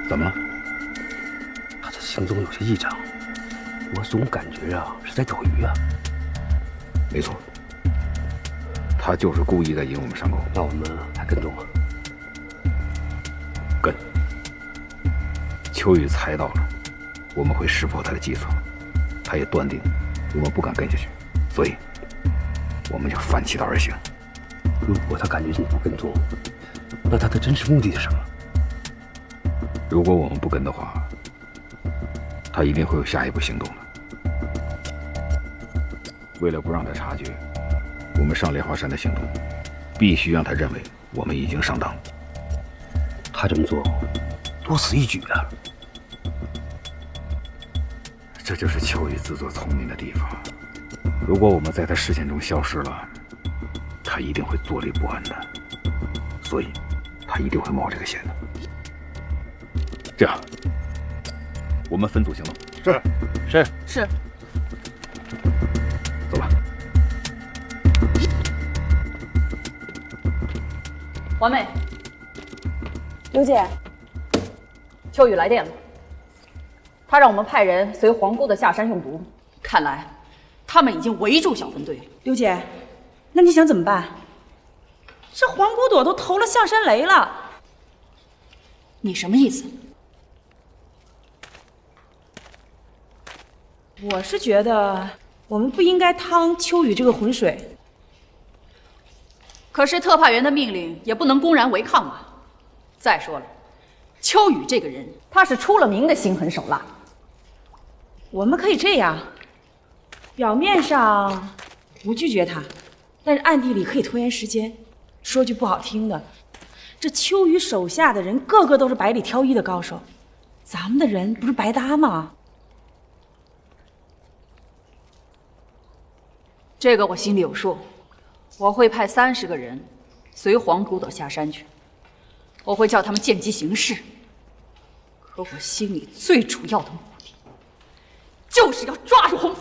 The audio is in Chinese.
怎么了？ 他这行踪有些异常，我总感觉啊是在钓鱼啊。 没错，他就是故意在引我们上钩。 那我们还跟踪吗？ 跟。秋雨猜到了，我们会识破他的计策，他也断定我们不敢跟下去，所以我们就反其道而行。 如果他感觉你不跟踪，那他的真实目的是什么？ 如果我们不跟的话，他一定会有下一步行动的。为了不让他察觉我们上莲花山的行动，必须让他认为我们已经上当。 他这么做，多此一举啊！ 这就是秋雨自作聪明的地方。如果我们在他视线中消失了，他一定会坐立不安的，所以他一定会冒这个险的。这样，我们分组行动。 是。 走吧。 环美， 刘姐， 秋雨来电了，他让我们派人随皇姑的下山用毒，看来他们已经围住小分队了。 刘姐，那你想怎么办？这黄骨朵都投了下山雷了， 你什么意思？ 我是觉得我们不应该趟秋雨这个浑水。 可是特派员的命令也不能公然违抗啊！再说了，秋雨这个人，他是出了名的心狠手辣。 我们可以这样，表面上不拒绝他，但是暗地里可以拖延时间。说句不好听的，这秋雨手下的人个个都是百里挑一的高手，咱们的人不是白搭吗？ 这个我心里有数，我会派30个人随黄骨朵下山去，我会叫他们见机行事。可我心里最主要的目的，就是要抓住洪